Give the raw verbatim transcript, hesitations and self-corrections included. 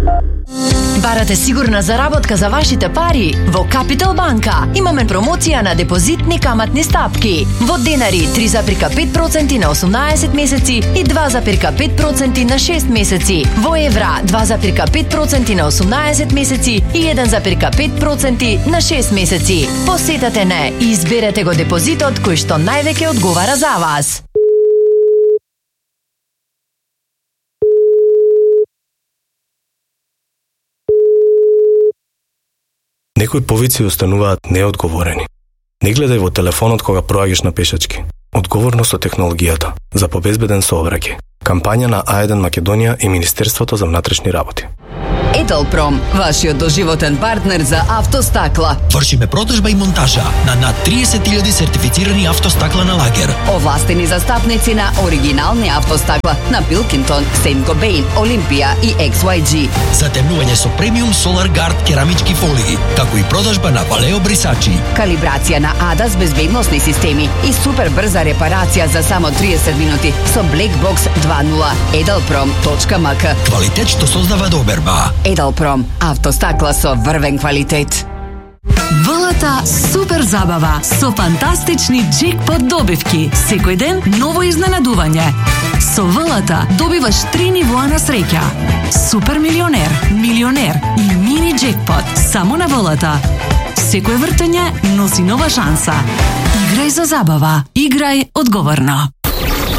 Барате сигурна заработка за вашите пари? Во Капитал банка имаме промоција на депозитни каматни стапки. Во денари три запирка пет проценти на осумнаесет месеци и два запирка пет проценти на шест месеци. Во евра два запирка пет проценти на осумнаесет месеци и еден запирка пет проценти на шест месеци. Посетете не и изберете го депозитот кој што највеќе одговара за вас. Некои повици остануваат неодговорени. Не гледај во телефонот кога проаѓаш на пешачки. Одговорно со технологијата за побезбеден сообраќај. Кампања на А еден Македонија и Министерството за внатрешни работи. Еделпром, вашиот доживотен партнер за автостакла. Вршиме продажба и монтажа на над триесет илјади сертифицирани автостакла на лагер. Овластени застапници на оригинални автостакла на Билкинтон, Сейнт Кобейн, Олимпија и Екс Вај Джи. Затемнување со премиум Solar Guard керамички фолии, како и продажба на Валео брисачи. Калибрација на АДАС безбедносни системи и супер брза репарација за само триесет минути со Black Box два нула. еделпром точка ем ка. Квалитет што создава доверба. Еделпром, автостакла со врвен квалитет. ВЛТ супер забава со фантастични джекпот добивки. Секој ден ново изненадување. Со ВЛТ добиваш три нивоа на среќа. Супер милионер, милионер и мини джекпот само на ВЛТ. Секој вртење носи нова шанса. Играј за забава. Играј одговорно.